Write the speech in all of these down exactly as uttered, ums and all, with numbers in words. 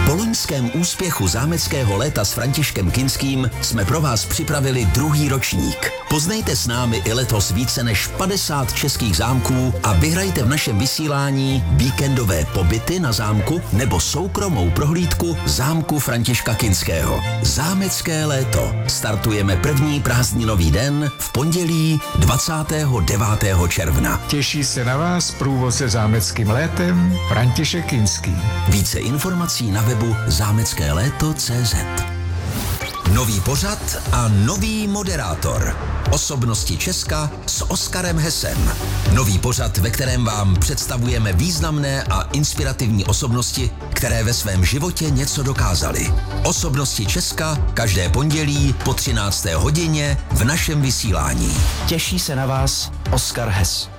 Po loňském úspěchu zámeckého léta s Františkem Kinským jsme pro vás připravili druhý ročník. Poznejte s námi i letos více než padesát českých zámků a vyhrajte v našem vysílání víkendové pobyty na zámku nebo soukromou prohlídku zámku Františka Kinského. Zámecké léto. Startujeme první prázdninový den v pondělí dvacátého devátého června. Těší se na vás průvodce zámeckým létem František Kinský. Více informací na webu zámecké léto tečka cé zet. Nový pořad a nový moderátor. Osobnosti Česka s Oskarem Hesem. Nový pořad, ve kterém vám představujeme významné a inspirativní osobnosti, které ve svém životě něco dokázaly. Osobnosti Česka každé pondělí po třinácté hodině v našem vysílání. Těší se na vás Oskar Hes.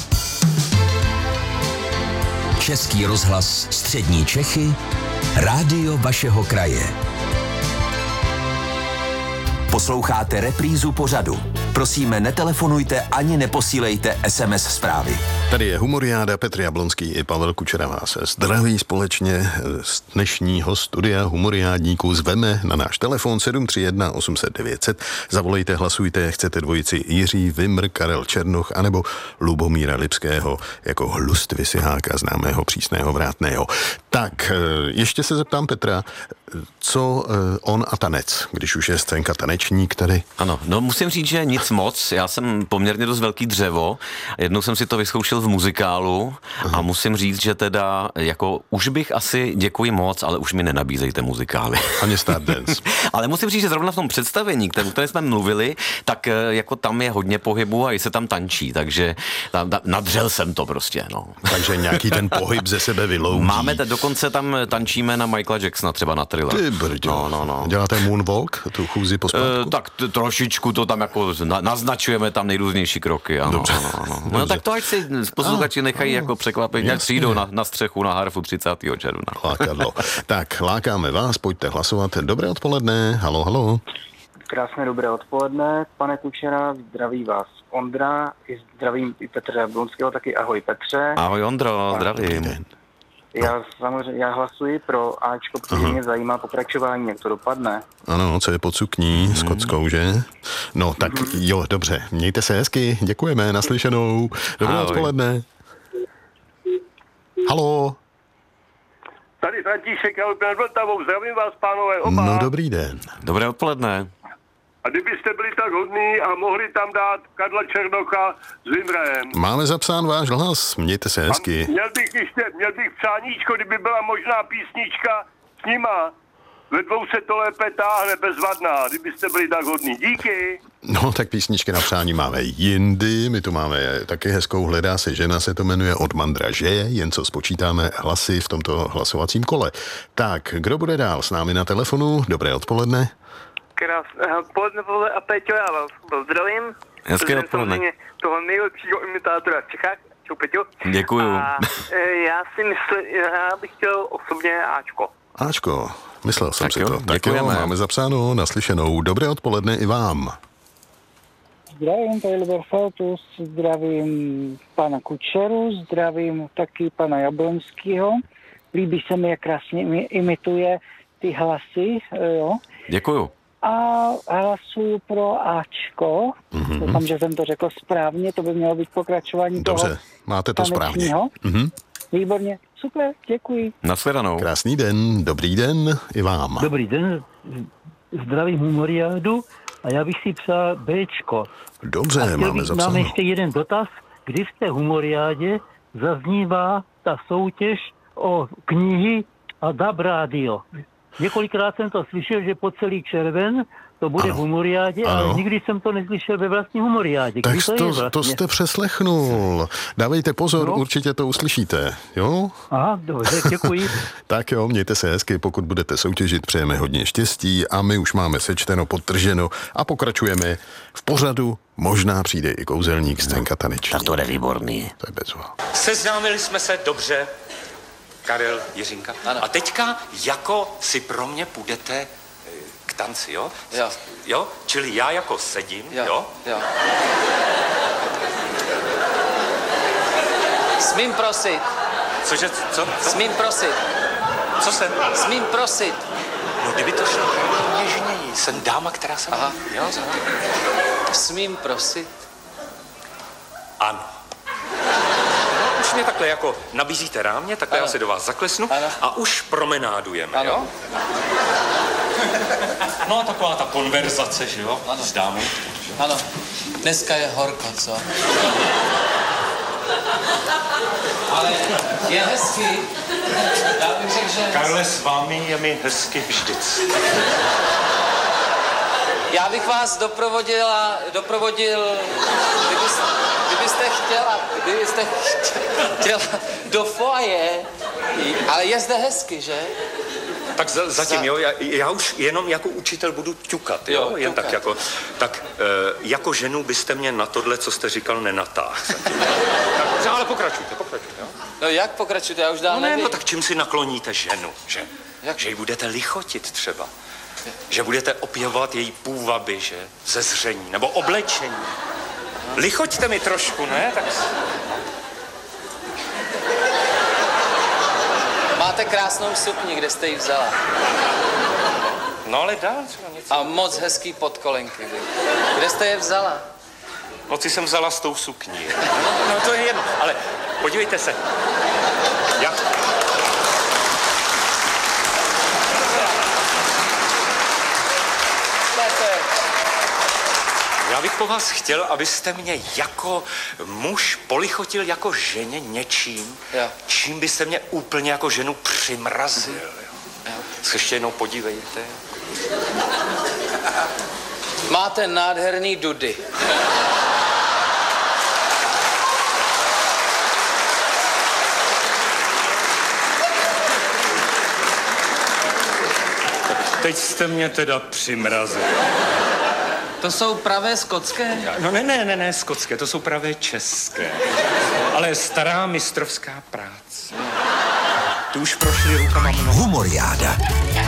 Český rozhlas Střední Čechy, rádio vašeho kraje. Posloucháte reprízu pořadu. Prosíme, netelefonujte ani neposílejte es em es zprávy. Tady je Humoriáda, Petr Jablonský i Pavel Kučera vás zdraví společně z dnešního studia Humoriádníků. Zveme na náš telefon sedm tři jedna osm set devět set. Zavolejte, hlasujte, chcete dvojici Jiří Vimr, Karel Černoch anebo Lubomíra Lipského jako Hlust Vysiháka, známého přísného vrátného. Tak, ještě se zeptám Petra, co on a tanec, když už je scénka tanečník tady? Ano, no musím říct, že nic moc. Já jsem poměrně dost velký dřevo. Jednou jsem si to vyzkoušel v muzikálu. Aha. A musím říct, že teda jako už bych asi děkuji moc, ale už mi nenabízejte muzikály. Ani Stardance. Ale musím říct, že zrovna v tom představení, o kterém jsme mluvili, tak jako tam je hodně pohybu a i se tam tančí, takže tam, tam, nadřel jsem to prostě, no. Takže nějaký ten pohyb ze sebe vyloudí. Máme, t- dokonce tam tančíme na Michaela Jacksona, třeba na Thriller. Ty brďo. No, no, no. Děláte moonwalk, tu chůzi po spátku? E, tak t- trošičku to tam jako na- naznačujeme tam nejrůznější kroky, ano. Dobře. Ano, ano. No, no tak to ať si posluchači nechají jako překvapit, jak přijdou na, na střechu na harfu třicátého června. Lákadlo. Tak, lákáme vás, pojďte hlasovat. Dobré odpoledne, halo, halo. Krásné dobré odpoledne, pane Kučera, zdraví vás Ondra, i zdravím i Petra Jablonského, taky ahoj Petře. Ahoj Ondro, zdravím. Já samozřejmě, já hlasuji pro Ačko, protože mě zajímá pokračování, jak to dopadne. Ano, co je pod sukní, hmm. s kockou, že? No tak hmm. jo, dobře, mějte se hezky, děkujeme, naslyšenou. Dobré ahoj. Odpoledne. Halo. Tady František, já nad Vltavou, zdravím vás, pánové, oba. No dobrý den. Dobré odpoledne. A kdybyste byli tak hodní a mohli tam dát Karla Černocha s Vimrem. Máme zapsán váš hlas, mějte se hezky. A měl bych ještě, měl bych přáníčko, kdyby byla možná písnička s nima. Ve dvou se to lépe táhne, bezvadná, kdybyste byli tak hodní. Díky. No, tak písničky na přání máme jindy, my tu máme taky hezkou Hledá se žena, se to jmenuje od Mandraže, jen co spočítáme hlasy v tomto hlasovacím kole. Tak, kdo bude dál s námi na telefonu? Dobré odpoledne. Krásné odpoledne, Pavle a Péťo, já vás pozdravím. Hezké odpoledne. Toho nejlepšího imitátora v Čechách. Čau, Péťo. Děkuju. A e, já si myslím, já bych chtěl osobně Ačko. Ačko, myslel jsem tak si jo, to. Tak děkujeme. jo, máme zapsáno, naslyšenou. Dobré odpoledne i vám. Zdravím, tady Liber Feltus, zdravím pana Kučeru, zdravím taky pana Jablonského. Líbí se mi, jak krásně imituje ty hlasy, jo. Děkuju. A hlasuju pro Ačko. Mm-hmm. Doufám, že jsem to řekl správně, to by mělo být pokračování. Dobře, toho máte to správně. Mm-hmm. Výborně, super, děkuji. Nashledanou. Krásný den, dobrý den i vám. Dobrý den, zdravím Humoriádu a já bych si přál Bčko. Dobře, a máme bych, zapsáno. Máme ještě jeden dotaz, kdy v té Humoriádě zaznívá ta soutěž o knihy a D A B rádio. Několikrát jsem to slyšel, že po celý červen to bude ano. v Humoriádě, ano. ale nikdy jsem to neslyšel ve vlastní Humoriádě. Tak to, to, vlastně? to jste přeslechnul. Dávejte pozor, no. určitě to uslyšíte, jo? Aha, dobře, děkuji. Tak jo, mějte se hezky, pokud budete soutěžit, přejeme hodně štěstí a my už máme sečteno, podtrženo a pokračujeme v pořadu. Možná přijde i kouzelník, scénka taneční. Tak to je výborný. To je bezva. Seznámili jsme se dobře, Karel, Jiřinka. Ano. A teďka jako si pro mě půjdete k tanci, jo? Jo. Jo? Čili já jako sedím, jo? Jo. jo. Smím prosit. Cože, co? co? Smím prosit. Co jsem? Smím prosit. No, kdyby to šlo něžněji. Jsem dáma, která se... Aha. Jo, za... Smím prosit. Ano. No, už mě takhle jako nabízíte rámě, takhle ano. Já si do vás zaklesnu ano. a už promenádujeme, ano. jo? No a taková ta konverzace, že jo? Ano. S dámou. Ano. Dneska je horko, co? Ale je hezky. Já bych řekl, že... Karle, s vámi je mi hezky vždycky. Já bych vás doprovodil a doprovodil, kdybyste, kdybyste chtěla, kdybyste chtěla do foaje, ale je zde hezky, že? Tak za, zatím, jo, já, já už jenom jako učitel budu ťukat, jo, jo jen ťukat. tak jako, tak e, jako ženu byste mě na tohle, co jste říkal, nenatáhl zatím. Tak, ale pokračujte, pokračujte, jo. No jak pokračujete, já už dál No ne, nevím. no tak čím si nakloníte ženu, že? Jak? Že ji budete lichotit třeba. Že budete opěvovat její půvaby, že? Zezření, nebo oblečení. Lichoťte mi trošku, ne? Tak... Máte krásnou sukni, kde jste ji vzala. No ale dál třeba něco. A moc hezký podkolenky. Kde jste je vzala? Noci jsem vzala s tou sukní. No, no to je jedno, ale podívejte se. Já... Já bych po vás chtěl, abyste mě jako muž polichotil jako ženě něčím, jo. čím byste mě úplně jako ženu přimrazil. Jo. Jo. Se ještě jednou podívejte. Máte nádherný dudy. Teď jste mě teda přimrazil. To jsou pravé skotské? No ne, ne, ne, ne, skotské, to jsou pravé české. Ale stará mistrovská práce. Tu už prošli rukama mnoho. Humoriáda.